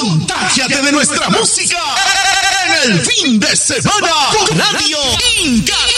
Contágiate de nuestra música en el fin de semana con Radio Inca.